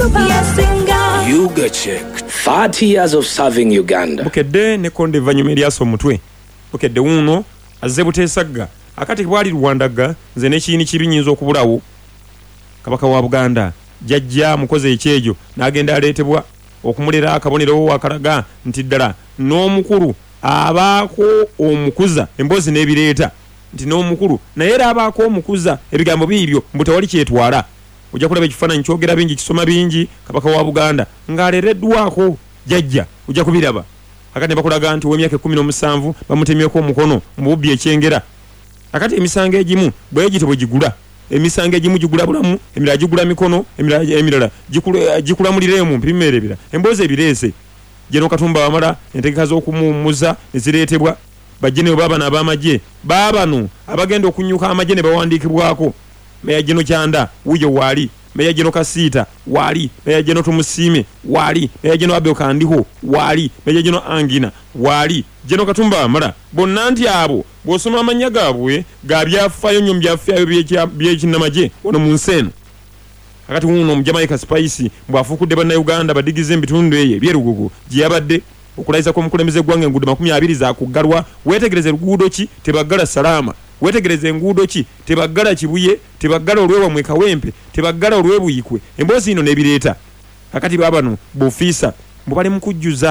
Yuga Check, 30 years of serving Uganda. Bukedde ne konde vanyuma eryaso omutwe. Bukedde uno azze buteesagga. Akati bwali Rwandaga nze n'ekiyini kibinyinza okubulawo. Kabaka wa Buganda jajja mukoze ekyejo n'agenda aleetebwa okumulera akabonero akalaga nti ddala n'omukulu abaako omukuza emboozi n'ebireeta nti n'omukulu naye era abaako omukuza ebigambo biibyo mbutewali kyetwala. Ojja kulaba ekifaananyi kyogera bingi kisoma bingi kabaka wa Buganda ng'aleereddwako jajja ojja kubiraba. Akati ne bakulaga nti w'emyaka 17 bamutemyeko omukono mu bubbi ekyengera. Akati emisango egimu bwegite bwe gigula emisango egimu gigula bulamu emirala gigula mikono emirala gikula mulire mu mpimerebera emboozi ebireese Jeno Katumba wamala entegeka z'okumuwummuza ne zireetebwa bajjene baba n'abamagye baabano abagenda okunyuka amagye ne bawandiikibwako Meya Jeno Kyanda wuyo waali Meya Jeno Kasiita waali Meya Jeno Tumusiime waali Meya Jeno Abel Kandiho waali Meya Jeno Angina waali Jeno Katumba wamala bonna nti abo bw'osoma amannya gaabwe ga byafaayo nnyo mu byafaayo by'ekinnamagye wano mu nsi eno. Akati uno Jamaica Spice bw'afuukudde bannayuganda badigize ebitundu eyo ebyerugugu gye yabadde okulayiza kw'omukulembeze gw'ange enguudo 20 zaakuggalwa. Weetegereze luguudo ki tebaggala Salama, weetegereze enguudo ki tebaggala Kibuye, tebaggala olwewa mwe Kawempe, tebaggala olwebuyikwe emboozi ino n'ebireeta. Akati baabano b'ofiisa bali mu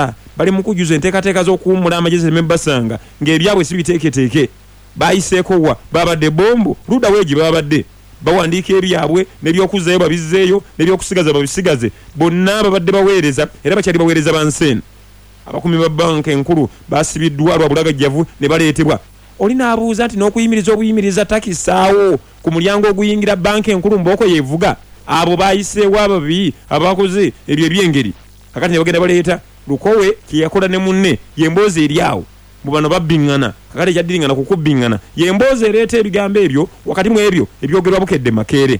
kujjuza enteekateeka z'okuwummula amagezi emebasanga ng'ebyabwe si biteeketeeke bayiseeko wa babadde bombo luda weegi babadde bawandiika ebyabwe n'ebyokuzzaayo babizzeeyo n'ebyokusigaza babisigaze bonna babadde baweereza era bakyali baweereza banseeno. Abakumi ba banka enkulu basibiddwa lwa bulagajjavu ne baleetebwa. Olina abuuza nti n'okuyimiriza obuyimiriza takisaawo ku mulyango oguyingira banka enkulu mbooko yeevuga abo bayiseewo ababi abakoze ebyo ebyengeri. Akati ne bagenda baleeta Lukowe kye yakola ne munne yemboozi eri awo mu bano babbiŋŋana kakati ekyaddiringana kukubbiŋŋana yemboozi ereeta ebigambo ebyo wakati mu ebyo ebyogerwa Bukedde Makeere.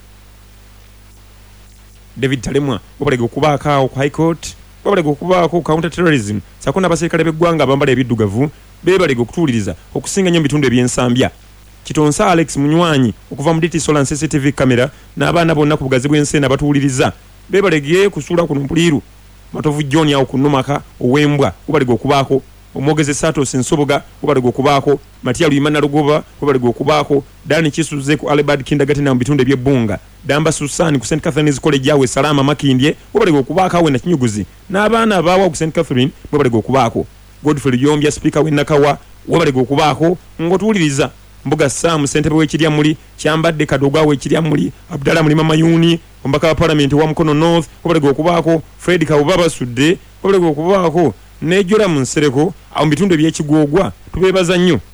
David Talemwa babalega okubaako awo ku High Court babalega okubaako counter terrorism sako n'abaserikale b'eggwanga abambala ebiddugavu beebalega okutuuliriza okusinga nnyo mu bitundu eby'ensambya. Kitonsa Alex Munywanyi okuva mu DT Solar CCTV camera n'abaana bonna ku bugazi bw'ensi abatuuliriza beebalegye kusuula ku Mpuliru Matovu John awo ku Numaka ow'embwa kubalega okubaako omwogeze Satos Nsoboga kubalega okubaako Matia Luyimana Lugoba kubalega okubaako Dani Kisuze ku Albert Kindergarten mu bitundu eby'ebbunga Damba Susani ku St Catherine's College awe Salama Makindye kubalega okubaako awe na Kinyuguzi n'abaana abaawa ku St Catherine kubalega okubaako Godfrey Yombya speaker w'Nakawa kubalega okubaako ngotuuliriza Mbuga Sam ssentebe w'ekirya muli Kyambadde Kadoga w'ekirya muli Abdallah Mulima Mayuni omubaka wa Parliament wa Mukono North kubalega okubaako Fred Kababa Sudde kubalega okubaako n'ejjola mu Nsereko awo mu bitundu eby'ekigwogwa tubeebaza nnyo